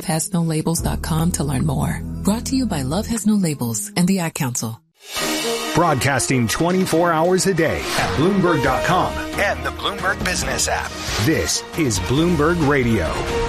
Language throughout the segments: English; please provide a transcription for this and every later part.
lovehasnolabels.com to learn more. Brought to you by Love Has No Labels and the Ad Council. Broadcasting 24 hours a day at Bloomberg.com and the Bloomberg Business app. This is Bloomberg Radio.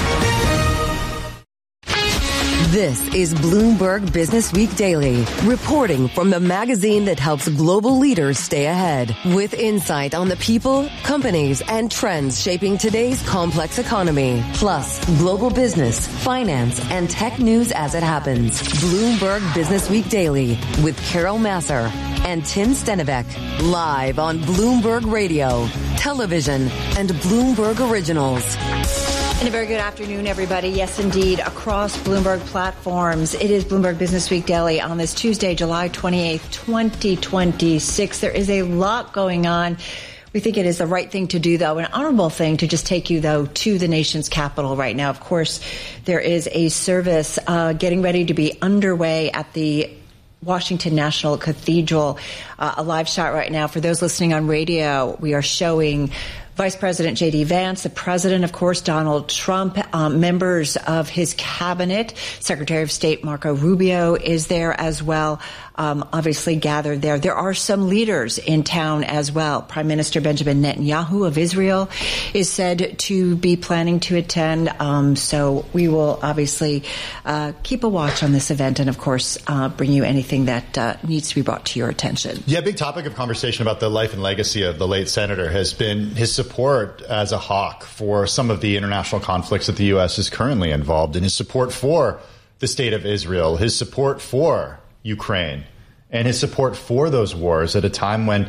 This is Bloomberg Business Week Daily, reporting from the magazine that helps global leaders stay ahead, with insight on the people, companies, and trends shaping today's complex economy, plus global business, finance, and tech news as it happens. Bloomberg Business Week Daily with Carol Massar and Tim Stenivek, live on Bloomberg Radio, television, and Bloomberg Originals. And a very good afternoon, everybody. Yes, indeed, across Bloomberg platforms. It is Bloomberg Business Week Daily on this Tuesday, July 28th, 2026. There is a lot going on. We think it is the right thing to do, though, an honorable thing to just take you, though, to the nation's capital right now. Of course, there is a service getting ready to be underway at the Washington National Cathedral. A live shot right now. For those listening on radio, we are showing Vice President J.D. Vance, the President, of course, Donald Trump, members of his cabinet, Secretary of State Marco Rubio is there as well, obviously gathered there. There are some leaders in town as well. Prime Minister Benjamin Netanyahu of Israel is said to be planning to attend. So we will obviously keep a watch on this event and, of course, bring you anything that needs to be brought to your attention. Yeah, big topic of conversation about the life and legacy of the late senator has been his support as a hawk for some of the international conflicts that the U.S. is currently involved in, his support for the state of Israel, his support for Ukraine, and his support for those wars at a time when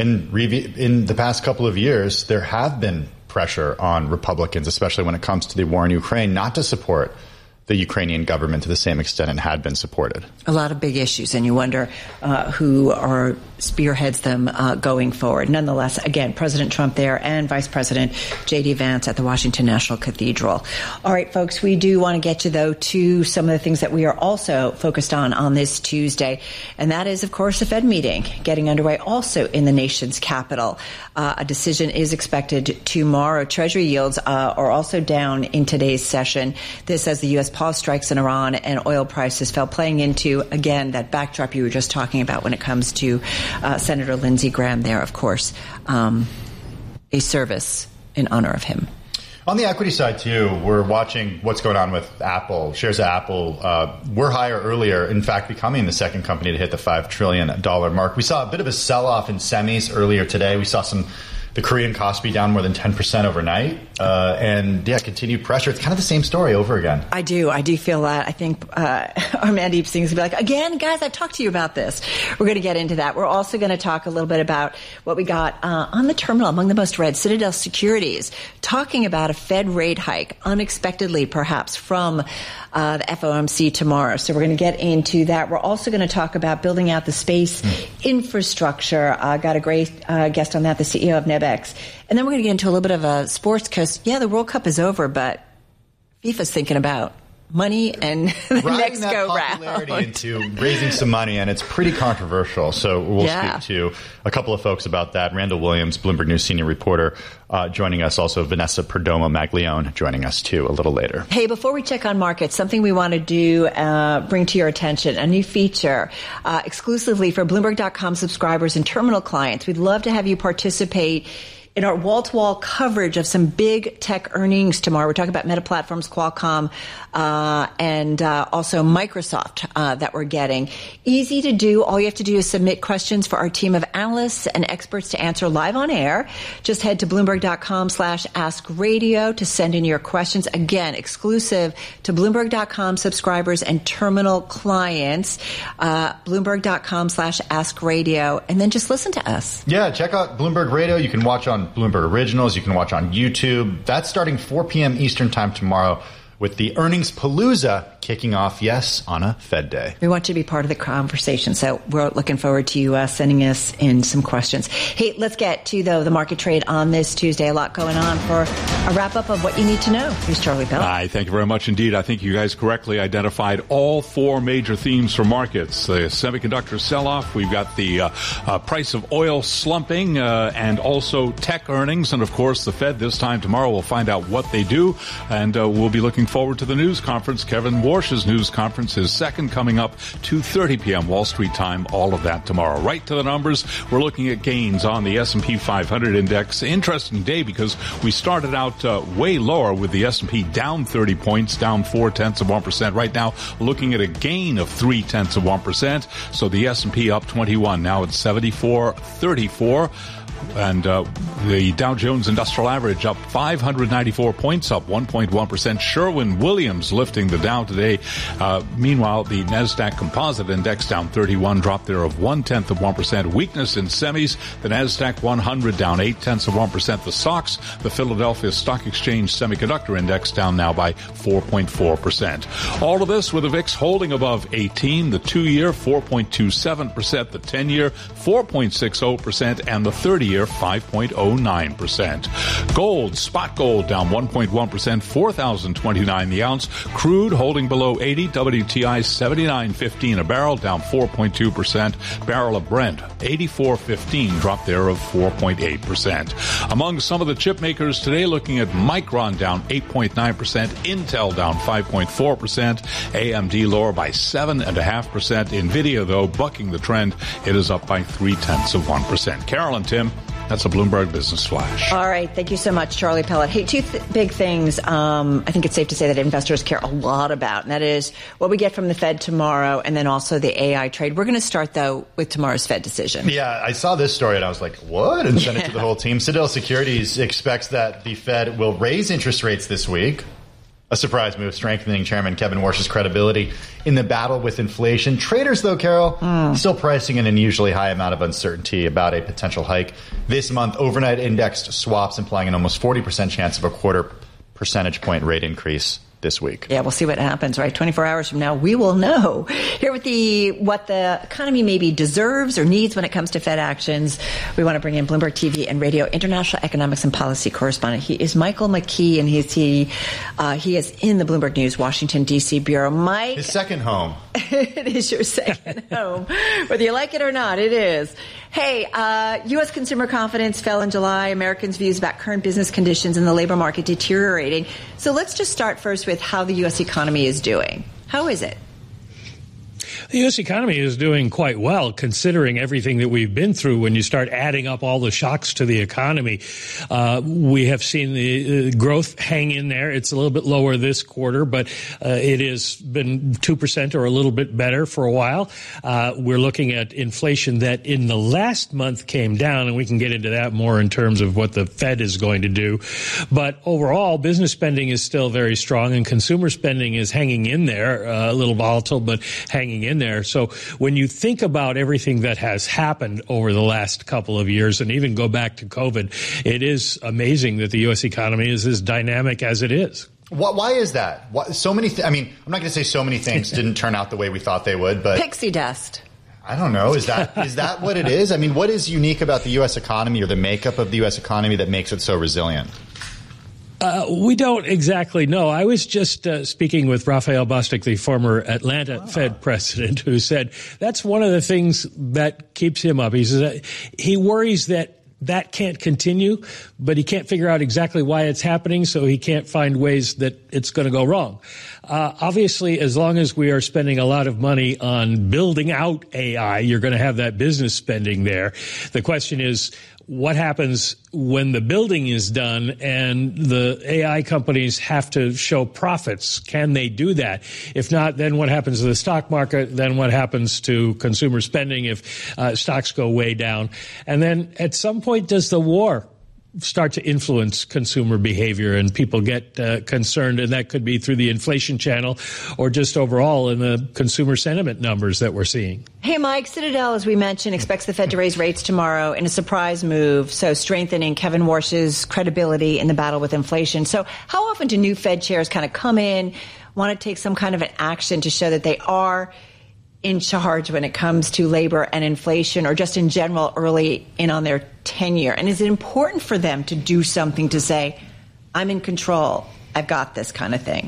in the past couple of years, there have been pressure on Republicans, especially when it comes to the war in Ukraine, not to support the Ukrainian government to the same extent it had been supported. A lot of big issues, and you wonder who spearheads them going forward. Nonetheless, again, President Trump there and Vice President J.D. Vance at the Washington National Cathedral. All right, folks, we do want to get you, though, to some of the things that we are also focused on this Tuesday, and that is, of course, the Fed meeting getting underway also in the nation's capital. A decision is expected tomorrow. Treasury yields are also down in today's session. This as the U.S. pause strikes in Iran and oil prices fell, playing into, again, that backdrop you were just talking about when it comes to Senator Lindsey Graham there, of course, a service in honor of him. On the equity side, too, we're watching what's going on with Apple. Shares of Apple were higher earlier, in fact, becoming the second company to hit the $5 trillion mark. We saw a bit of a sell-off in semis earlier today. We saw the Korean Kospi down more than 10% overnight. Continued pressure. It's kind of the same story over again. I do feel that. I think Mandeep Singh's going to be like, again, guys, I've talked to you about this. We're going to get into that. We're also going to talk a little bit about what we got on the terminal, among the most read, Citadel Securities, talking about a Fed rate hike, unexpectedly perhaps, from the FOMC tomorrow. So we're going to get into that. We're also going to talk about building out the space infrastructure. Got a great guest on that, the CEO of NebEx. And then we're going to get into a little bit of a sports, because, the World Cup is over, but FIFA's thinking about money and the next go-round. Popularity into raising some money, and it's pretty controversial. So we'll speak to a couple of folks about that. Randall Williams, Bloomberg News senior reporter, joining us. Also, Vanessa Perdomo-Maglione joining us, too, a little later. Hey, before we check on markets, something we want to do, bring to your attention, a new feature exclusively for Bloomberg.com subscribers and terminal clients. We'd love to have you participate in our wall-to-wall coverage of some big tech earnings tomorrow. We're talking about Meta Platforms, Qualcomm, and also Microsoft that we're getting. Easy to do. All you have to do is submit questions for our team of analysts and experts to answer live on air. Just head to Bloomberg.com/AskRadio to send in your questions. Again, exclusive to Bloomberg.com subscribers and terminal clients. Bloomberg.com/AskRadio. And then just listen to us. Yeah, check out Bloomberg Radio. You can watch on Bloomberg Originals. You can watch on YouTube. That's starting 4 p.m. Eastern Time tomorrow, with the Earnings Palooza kicking off, on a Fed day. We want you to be part of the conversation, so we're looking forward to you sending us in some questions. Hey, let's get to, though, the market trade on this Tuesday. A lot going on. For a wrap-up of what you need to know, here's Charlie Bell. Hi, thank you very much indeed. I think you guys correctly identified all four major themes for markets. The semiconductor sell-off, we've got the price of oil slumping, and also tech earnings, and, of course, the Fed this time tomorrow. We'll find out what they do, and we'll be looking looking forward to the news conference. Kevin Warsh's news conference, his second, coming up 2:30 p.m. Wall Street time. All of that tomorrow. Right to the numbers. We're looking at gains on the S&P 500 index. Interesting day because we started out way lower with the S&P down 30 points, down 0.4%. Right now, looking at a gain of 0.3%. So the S&P up 21. Now it's 74.34. And the Dow Jones Industrial Average up 594 points, up 1.1%. Sherwin-Williams lifting the Dow today. Meanwhile, the NASDAQ Composite Index down 31, drop there of 0.1%. Weakness in semis. The NASDAQ 100 down 0.8%. The SOX, the Philadelphia Stock Exchange Semiconductor Index, down now by 4.4%. All of this with the VIX holding above 18, the 2-year 4.27%, the 10-year 4.60%, and the 30-year 5.09%. Gold, spot gold down 1.1%, $4,029 the ounce. Crude holding below 80, WTI 79.15 a barrel, down 4.2%. Barrel of Brent 84.15, drop there of 4.8%. Among some of the chip makers today, looking at Micron down 8.9%, Intel down 5.4%, AMD lower by 7.5%. Nvidia, though, bucking the trend, it is up by 0.3%. Carol and Tim, that's a Bloomberg Business Flash. All right. Thank you so much, Charlie Pellet. Hey, two big things I think it's safe to say that investors care a lot about, and that is what we get from the Fed tomorrow and then also the AI trade. We're going to start, though, with tomorrow's Fed decision. Yeah, I saw this story and I was like, what? And sent it to the whole team. Citadel Securities expects that the Fed will raise interest rates this week. A surprise move, strengthening Chairman Kevin Warsh's credibility in the battle with inflation. Traders, though, Carol, still pricing an unusually high amount of uncertainty about a potential hike this month. Overnight indexed swaps implying an almost 40% chance of a 0.25 percentage point rate increase this week. Yeah, we'll see what happens, right? 24 hours from now, we will know. Here with what the economy maybe deserves or needs when it comes to Fed actions, we want to bring in Bloomberg TV and Radio international economics and policy correspondent. He is Michael McKee, and he is in the Bloomberg News Washington, D.C. bureau. Mike. His second home. It is your second home. Whether you like it or not, it is. Hey, U.S. consumer confidence fell in July. Americans' views about current business conditions and the labor market deteriorating. So let's just start first with how the U.S. economy is doing. How is it? The U.S. economy is doing quite well, considering everything that we've been through. When you start adding up all the shocks to the economy, we have seen the growth hang in there. It's a little bit lower this quarter, but it has been 2% or a little bit better for a while. We're looking at inflation that in the last month came down, and we can get into that more in terms of what the Fed is going to do. But overall, business spending is still very strong, and consumer spending is hanging in there, a little volatile, but hanging in there. So when you think about everything that has happened over the last couple of years and even go back to COVID, it is amazing that the U.S. economy is as dynamic as it is. Why is that? So many I'm not going to say so many things didn't turn out the way we thought they would, but pixie dust. I don't know. Is that what it is? I mean, what is unique about the U.S. economy or the makeup of the U.S. economy that makes it so resilient? We don't exactly know. I was just speaking with Raphael Bostic, the former Atlanta Fed president, who said that's one of the things that keeps him up. He says he worries that can't continue, but he can't figure out exactly why it's happening, so he can't find ways that it's going to go wrong. Obviously, as long as we are spending a lot of money on building out AI, you're going to have that business spending there. The question is, what happens when the building is done and the AI companies have to show profits? Can they do that? If not, then what happens to the stock market? Then what happens to consumer spending if stocks go way down? And then at some point, does the war start to influence consumer behavior and people get concerned? And that could be through the inflation channel or just overall in the consumer sentiment numbers that we're seeing. Hey, Mike, Citadel, as we mentioned, expects the Fed to raise rates tomorrow in a surprise move, so strengthening Kevin Warsh's credibility in the battle with inflation. So how often do new Fed chairs kind of come in, want to take some kind of an action to show that they are in charge when it comes to labor and inflation, or just in general early in on their tenure? And is it important for them to do something to say, I'm in control, I've got this kind of thing?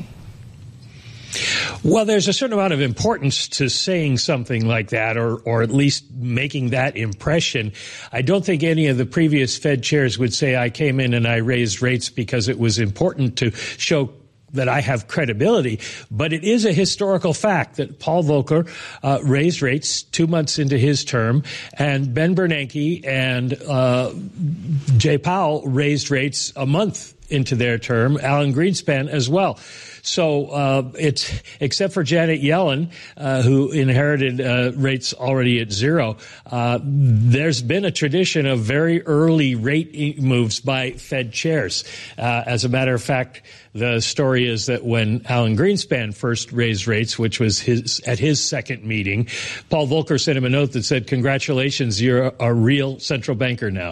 Well, there's a certain amount of importance to saying something like that, or at least making that impression. I don't think any of the previous Fed chairs would say, I came in and I raised rates because it was important to show that I have credibility, but it is a historical fact that Paul Volcker raised rates 2 months into his term, and Ben Bernanke and Jay Powell raised rates a month into their term, Alan Greenspan as well. So it's except for Janet Yellen, who inherited rates already at zero, there's been a tradition of very early rate moves by Fed chairs. As a matter of fact, the story is that when Alan Greenspan first raised rates, which was at his second meeting, Paul Volcker sent him a note that said, "Congratulations, you're a real central banker now."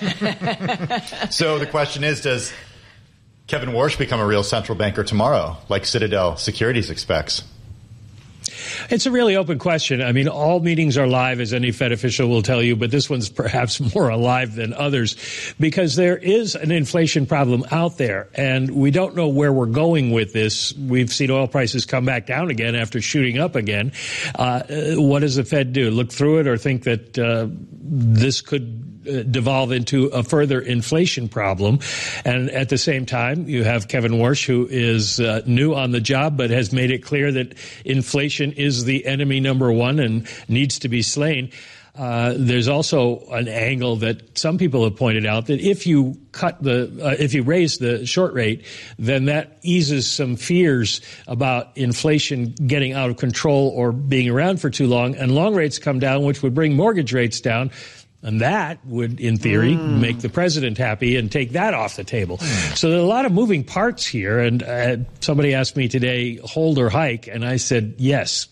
So the question is, does Kevin Warsh become a real central banker tomorrow, like Citadel Securities expects? It's a really open question. I mean, all meetings are live, as any Fed official will tell you, but this one's perhaps more alive than others because there is an inflation problem out there, and we don't know where we're going with this. We've seen oil prices come back down again after shooting up again. What does the Fed do? Look through it or think that this could devolve into a further inflation problem? And at the same time, you have Kevin Warsh, who is new on the job, but has made it clear that inflation is the enemy number one and needs to be slain. There's also an angle that some people have pointed out that if you if you raise the short rate, then that eases some fears about inflation getting out of control or being around for too long, and long rates come down, which would bring mortgage rates down. And that would, in theory, make the president happy and take that off the table. So there are a lot of moving parts here. And somebody asked me today, hold or hike? And I said, yes.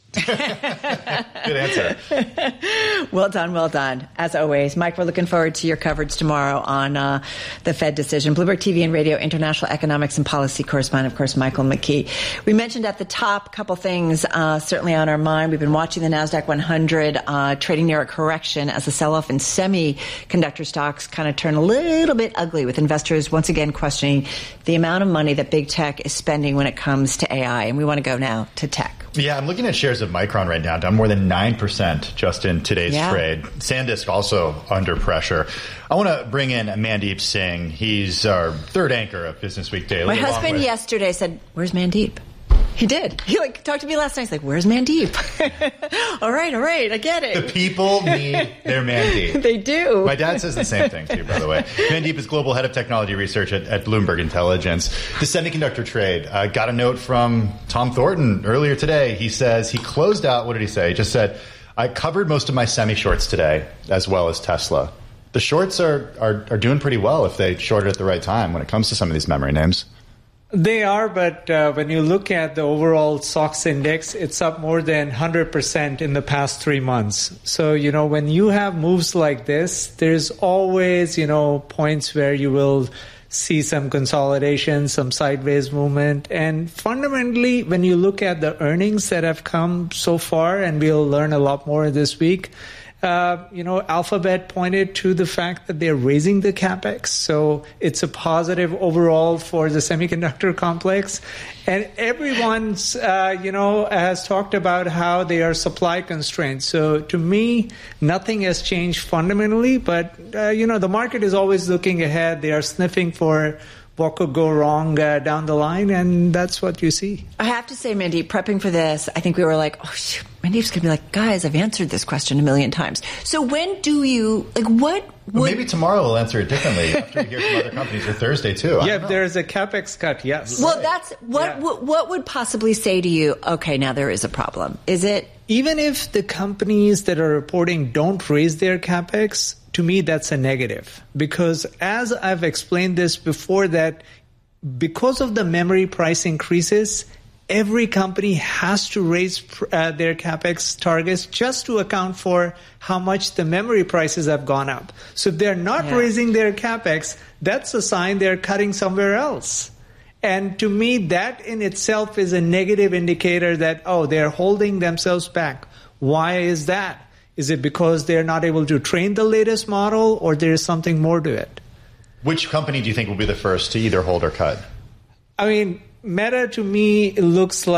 Good answer. Well done, well done. As always, Mike, we're looking forward to your coverage tomorrow on the Fed decision. Bloomberg TV and Radio international economics and policy correspondent, of course, Michael McKee. We mentioned at the top a couple things certainly on our mind. We've been watching the NASDAQ 100 trading near a correction as the sell-off in semiconductor stocks kind of turn a little bit ugly, with investors once again questioning the amount of money that big tech is spending when it comes to AI. And we want to go now to tech. Yeah, I'm looking at shares of Micron right now, down more than 9% just in today's trade. SanDisk also under pressure. I want to bring in Mandeep Singh. He's our third anchor of Business Week Daily. My husband yesterday said, "Where's Mandeep?" He did. He talked to me last night. He's like, "Where's Mandeep?" All right, I get it. The people need their Mandeep. They do. My dad says the same thing too, by the way. Mandeep is Global Head of Technology Research at Bloomberg Intelligence. The semiconductor trade, got a note from Tom Thornton earlier today. He says he closed out, what did he say? He just said, "I covered most of my semi-shorts today, as well as Tesla." The shorts are doing pretty well if they short it at the right time when it comes to some of these memory names. They are, but when you look at the overall SOX index, it's up more than 100% in the past 3 months. So, when you have moves like this, there's always, points where you will see some consolidation, some sideways movement. And fundamentally, when you look at the earnings that have come so far, and we'll learn a lot more this week, Alphabet pointed to the fact that they're raising the capex. So it's a positive overall for the semiconductor complex. And everyone's, has talked about how they are supply constrained. So to me, nothing has changed fundamentally. But, the market is always looking ahead. They are sniffing for what could go wrong down the line, and that's what you see. I have to say, Mandeep, prepping for this, I think we were like, Mandeep's going to be like, guys, I've answered this question a million times. So when do you, maybe tomorrow we'll answer it differently after we hear from other companies, or Thursday too. Yeah, if there's a capex cut, yes. Well, that's, what would possibly say to you, okay, now there is a problem? Is it? Even if the companies that are reporting don't raise their capex, to me, that's a negative, because as I've explained this before, that because of the memory price increases, every company has to raise their capex targets just to account for how much the memory prices have gone up. So if they're not raising their capex, that's a sign they're cutting somewhere else. And to me, that in itself is a negative indicator that, they're holding themselves back. Why is that? Is it because they're not able to train the latest model, or there is something more to it? Which company do you think will be the first to either hold or cut? I mean, Meta, to me, it looks like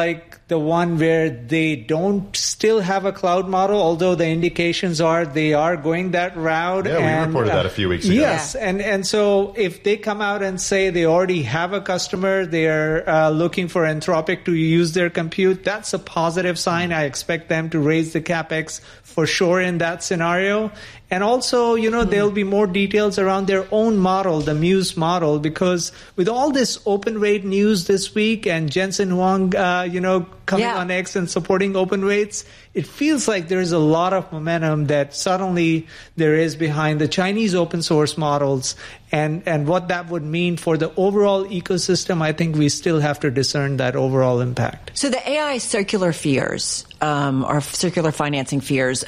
the one where they don't still have a cloud model, although the indications are they are going that route. Yeah, we reported that a few weeks ago. Yes, and so if they come out and say they already have a customer, they're looking for Anthropic to use their compute, that's a positive sign. I expect them to raise the CapEx for sure in that scenario. And also, there'll be more details around their own model, the Muse model, because with all this open weight news this week and Jensen Huang, coming on X and supporting open weights, it feels like there's a lot of momentum that suddenly there is behind the Chinese open source models, and what that would mean for the overall ecosystem. I think we still have to discern that overall impact. So the AI circular fears, or circular financing fears,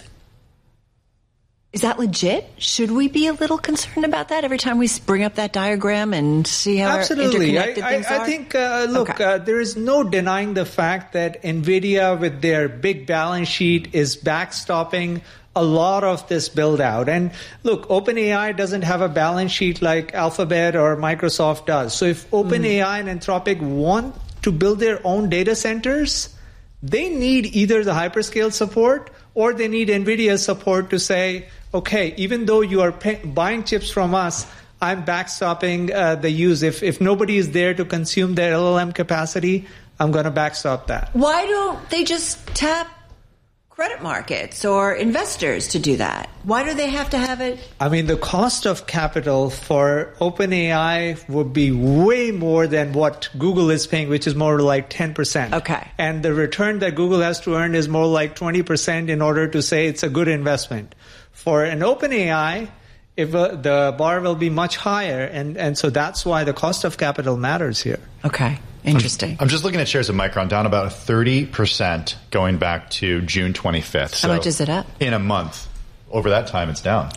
is that legit? Should we be a little concerned about that every time we bring up that diagram and see how interconnected things are? I think, there is no denying the fact that NVIDIA, with their big balance sheet, is backstopping a lot of this build out. And look, OpenAI doesn't have a balance sheet like Alphabet or Microsoft does. So if OpenAI and Anthropic want to build their own data centers, they need either the hyperscale support or they need NVIDIA's support to say, okay, even though you are buying chips from us, I'm backstopping the use. If nobody is there to consume their LLM capacity, I'm going to backstop that. Why don't they just tap credit markets or investors to do that? Why do they have to have it? I mean, the cost of capital for OpenAI would be way more than what Google is paying, which is more like 10%. Okay. And the return that Google has to earn is more like 20% in order to say it's a good investment. For an OpenAI, if the bar will be much higher, and so that's why the cost of capital matters here. Okay. Interesting. I'm just looking at shares of Micron, down about 30% going back to June 25th. How much is it up? In a month. Over that time, it's down.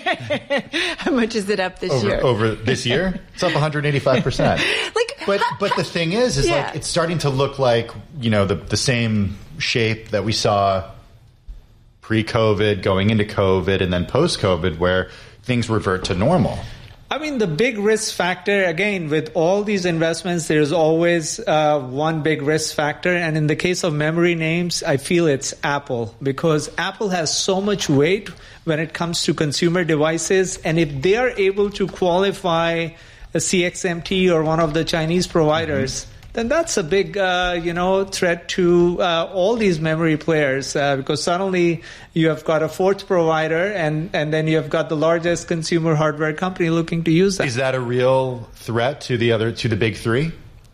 How much is it up this year? Over this year, it's up 185%. But the thing is like it's starting to look like, the same shape that we saw pre-COVID, going into COVID, and then post-COVID, where things revert to normal. I mean, the big risk factor, again, with all these investments, there's always one big risk factor. And in the case of memory names, I feel it's Apple, because Apple has so much weight when it comes to consumer devices. And if they are able to qualify a CXMT or one of the Chinese providers, then that's a big, threat to all these memory players, because suddenly you have got a fourth provider, and then you have got the largest consumer hardware company looking to use that. Is that a real threat to the big three?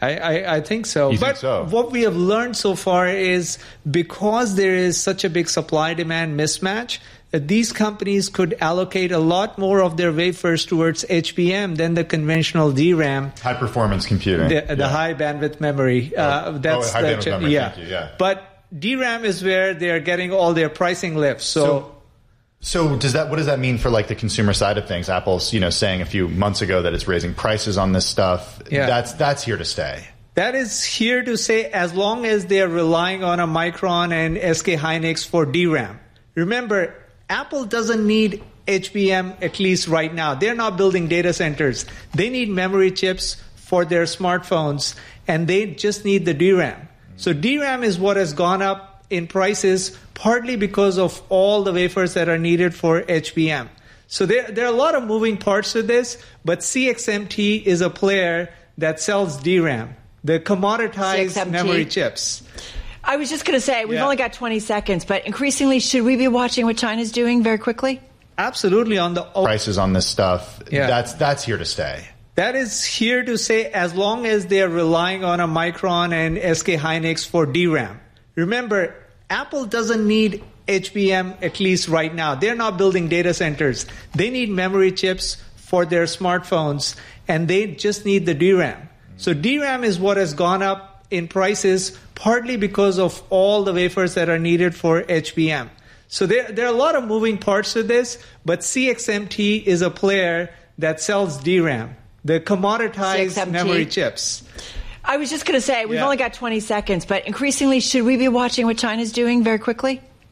I think so. You think so? What we have learned so far is because there is such a big supply-demand mismatch, that these companies could allocate a lot more of their wafers towards HBM than the conventional DRAM. High-performance computing. The high-bandwidth memory. High-bandwidth memory, thank you, yeah. But DRAM is where they are getting all their pricing lifts. So what does that mean for like the consumer side of things? Apple's, saying a few months ago that it's raising prices on this stuff. Yeah. That's here to stay. That is here to stay as long as they are relying on a Micron and SK Hynix for DRAM. Remember, Apple doesn't need HBM, at least right now. They're not building data centers. They need memory chips for their smartphones, and they just need the DRAM. So DRAM is what has gone up in prices, partly because of all the wafers that are needed for HBM. So there are a lot of moving parts to this, but CXMT is a player that sells DRAM, the commoditized CXMT? Memory chips. I was just going to say, we've only got 20 seconds, but increasingly, should we be watching what China's doing very quickly? Absolutely. On the prices on this stuff, that's here to stay. That is here to stay as long as they are relying on a Micron and SK Hynix for DRAM. Remember, Apple doesn't need HBM, at least right now. They're not building data centers. They need memory chips for their smartphones, and they just need the DRAM. So DRAM is what has gone up in prices, partly because of all the wafers that are needed for HBM. So there are a lot of moving parts to this, but CXMT is a player that sells DRAM, the commoditized CXMT? Memory chips. I was just going to say, we've only got 20 seconds, but increasingly, should we be watching what China's doing very quickly?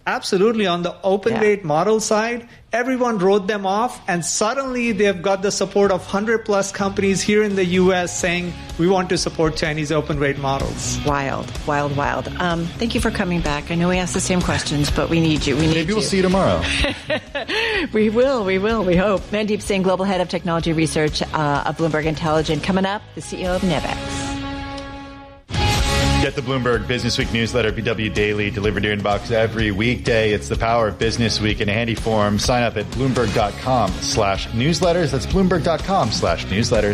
Absolutely. On the open weight model side, everyone wrote them off, and suddenly they've got the support of 100+ companies here in the U.S. saying, we want to support Chinese open weight models. Wild. Thank you for coming back. I know we asked the same questions, but we need you. Maybe we'll see you tomorrow. We will, we hope. Mandeep Singh, Global Head of Technology Research of Bloomberg Intelligence. Coming up, the CEO of Nevex. Get the Bloomberg Business Week newsletter, BW Daily, delivered to your inbox every weekday. It's the power of Business Week in a handy form. Sign up at Bloomberg.com/newsletters. That's Bloomberg.com/newsletters.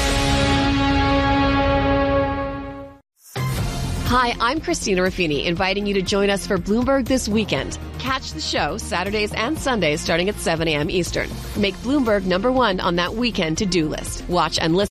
Hi, I'm Christina Ruffini, inviting you to join us for Bloomberg This Weekend. Catch the show Saturdays and Sundays starting at 7 a.m. Eastern. Make Bloomberg #1 on that weekend to-do list. Watch and listen